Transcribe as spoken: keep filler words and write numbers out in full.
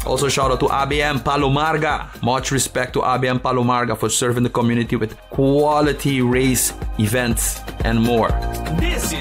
Also, shout out to A B M Palomarga. Much respect to A B M Palomarga for serving the community with quality race events and more. This